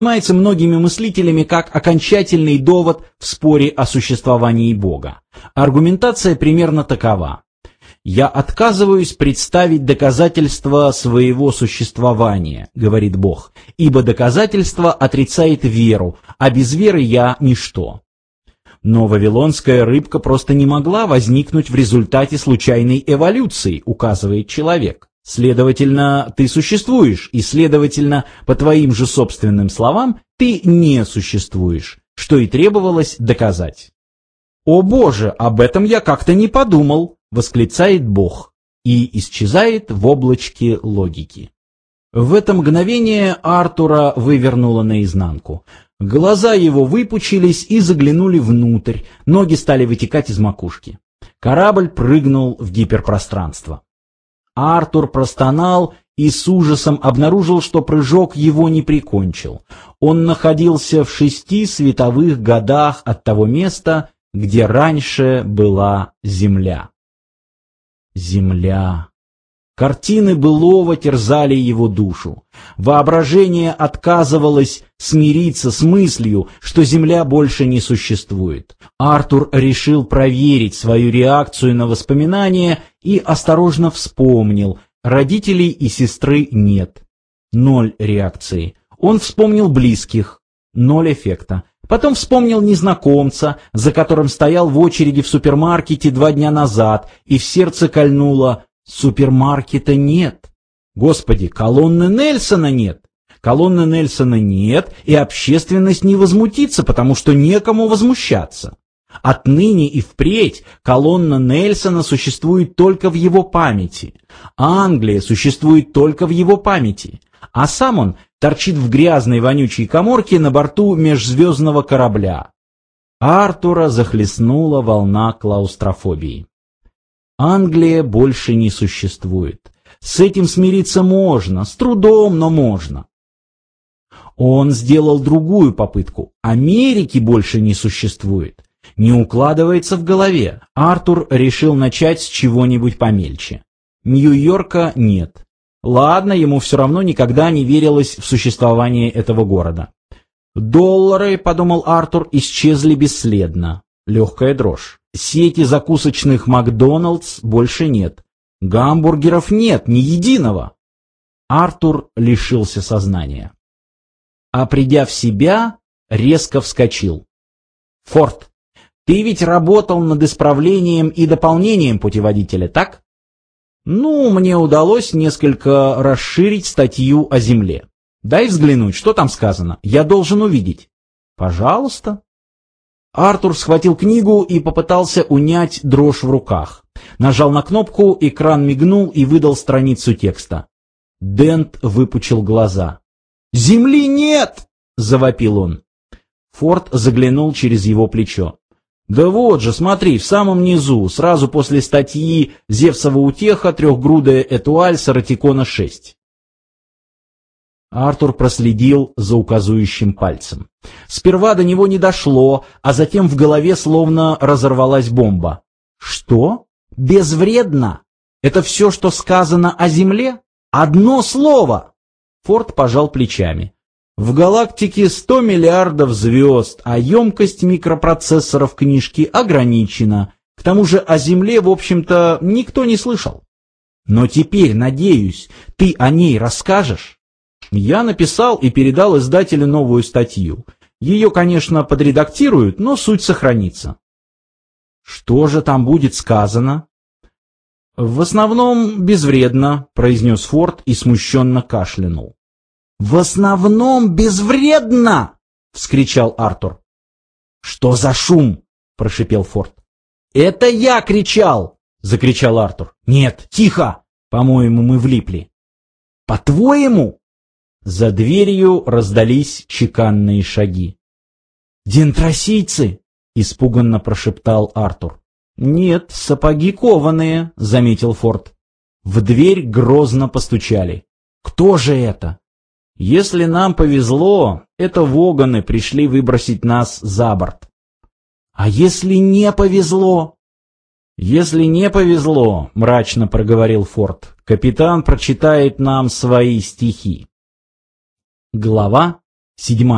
воспринимается многими мыслителями как окончательный довод в споре о существовании Бога. Аргументация примерно такова. «Я отказываюсь представить доказательства своего существования, — говорит Бог, — ибо доказательство отрицает веру, а без веры я ничто». Но вавилонская рыбка просто не могла возникнуть в результате случайной эволюции, указывает человек. Следовательно, ты существуешь, и, следовательно, по твоим же собственным словам, ты не существуешь, что и требовалось доказать. «О Боже, об этом я как-то не подумал!» — восклицает Бог, и исчезает в облачке логики. В это мгновение Артура вывернуло наизнанку. Глаза его выпучились и заглянули внутрь, ноги стали вытекать из макушки. Корабль прыгнул в гиперпространство. Артур простонал и с ужасом обнаружил, что прыжок его не прикончил. Он находился в 6 световых годах от того места, где раньше была Земля. Земля. Картины былого терзали его душу. Воображение отказывалось смириться с мыслью, что Земля больше не существует. Артур решил проверить свою реакцию на воспоминания и осторожно вспомнил. Родителей и сестры нет. 0 реакции. Он вспомнил близких. 0 эффекта. Потом вспомнил незнакомца, за которым стоял в очереди в супермаркете 2 дня назад, и в сердце кольнуло: супермаркета нет. Господи, колонны Нельсона нет. Колонны Нельсона нет, и общественность не возмутится, потому что некому возмущаться. Отныне и впредь колонна Нельсона существует только в его памяти. Англия существует только в его памяти. А сам он торчит в грязной вонючей каморке на борту межзвездного корабля. Артура захлестнула волна клаустрофобии. Англия больше не существует. С этим смириться можно, с трудом, но можно. Он сделал другую попытку. Америки больше не существует. Не укладывается в голове. Артур решил начать с чего-нибудь помельче. Нью-Йорка нет. Ладно, ему все равно никогда не верилось в существование этого города. Доллары, подумал Артур, исчезли бесследно. Легкая дрожь. Сети закусочных Макдоналдс больше нет. Гамбургеров нет, ни единого. Артур лишился сознания. А придя в себя, резко вскочил. «Форд, ты ведь работал над исправлением и дополнением путеводителя, так?» «Ну, мне удалось несколько расширить статью о Земле. Дай взглянуть, что там сказано. Я должен увидеть». «Пожалуйста». Артур схватил книгу и попытался унять дрожь в руках. Нажал на кнопку, экран мигнул и выдал страницу текста. Дент выпучил глаза. «Земли нет!» — завопил он. Форд заглянул через его плечо. «Да вот же, смотри, в самом низу, сразу после статьи «Зевсова утеха. Трехгрудая Этуаль Саратикона-6». Артур проследил за указующим пальцем. Сперва до него не дошло, а затем в голове словно разорвалась бомба. «Что? Безвредно? Это все, что сказано о Земле? Одно слово!» Форд пожал плечами. «В галактике 100 миллиардов звезд, а емкость микропроцессоров книжки ограничена. К тому же о Земле, в общем-то, никто не слышал. Но теперь, надеюсь, ты о ней расскажешь?» Я написал и передал издателю новую статью. Ее, конечно, подредактируют, но суть сохранится. Что же там будет сказано? В основном безвредно, произнес Форд и смущенно кашлянул. В основном безвредно! Вскричал Артур. Что за шум? Прошипел Форд. Это я кричал! Закричал Артур. Нет, тихо! По-моему, мы влипли. По-твоему? За дверью раздались чеканные шаги. «Дентросийцы!» — испуганно прошептал Артур. «Нет, сапоги кованые», — заметил Форд. В дверь грозно постучали. «Кто же это?» «Если нам повезло, это воганы пришли выбросить нас за борт». «А если не повезло?» «Если не повезло», — мрачно проговорил Форд, — «капитан прочитает нам свои стихи». Глава 7.